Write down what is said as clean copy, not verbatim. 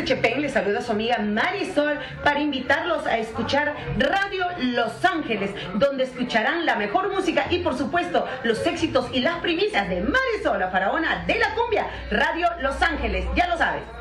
Chepén, les saluda su amiga Marisol para invitarlos a escuchar Radio Los Ángeles, donde escucharán la mejor música y por supuesto los éxitos y las primicias de Marisol, la faraona de la cumbia. Radio Los Ángeles, ya lo sabes.